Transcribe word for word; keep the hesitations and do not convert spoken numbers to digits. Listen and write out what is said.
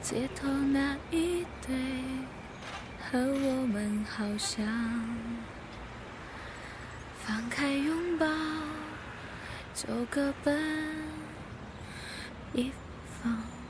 街头那一对，和我们好像。放开拥抱，走个奔，一放。